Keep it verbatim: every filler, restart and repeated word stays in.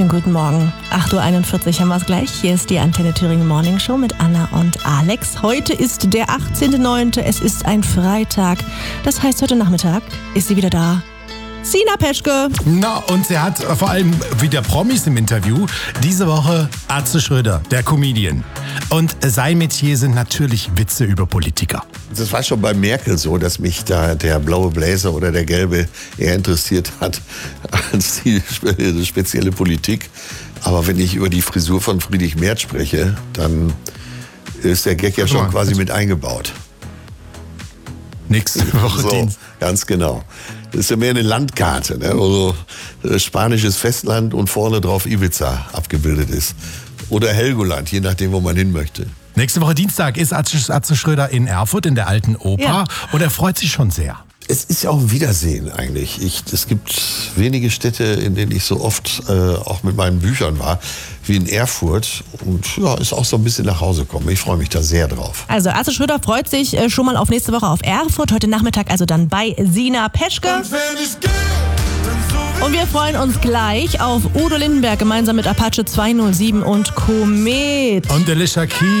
Schönen guten Morgen. acht Uhr einundvierzig haben wir es gleich. Hier ist die Antenne Thüringen Morning Show mit Anna und Alex. Heute ist der achtzehnter neunter Es ist ein Freitag. Das heißt, heute Nachmittag ist sie wieder da. Sina Peschke. Na, und sie hat vor allem wieder Promis im Interview. Diese Woche Atze Schröder, der Comedian. Und sein Metier sind natürlich Witze über Politiker. Das war schon bei Merkel so, dass mich da der blaue Blazer oder der gelbe eher interessiert hat als die spezielle Politik. Aber wenn ich über die Frisur von Friedrich Merz spreche, dann ist der Gag ja schon quasi mit eingebaut. Nächste Woche so, Dienst. Ganz genau. Das ist ja mehr eine Landkarte, ne? Wo so spanisches Festland und vorne drauf Ibiza abgebildet ist. Oder Helgoland, je nachdem, wo man hin möchte. Nächste Woche Dienstag ist Atze, Atze Schröder in Erfurt in der Alten Oper. Ja. Und er freut sich schon sehr. Es ist ja auch ein Wiedersehen eigentlich. Ich, es gibt wenige Städte, in denen ich so oft äh, auch mit meinen Büchern war, wie in Erfurt. Und ja, ist auch so ein bisschen nach Hause kommen. Ich freue mich da sehr drauf. Also Atze Schröder freut sich äh, schon mal auf nächste Woche auf Erfurt. Heute Nachmittag also dann bei Sina Peschke. Und wir freuen uns gleich auf Udo Lindenberg gemeinsam mit Apache zweihundertsieben und Komet. Und Alicia Keys.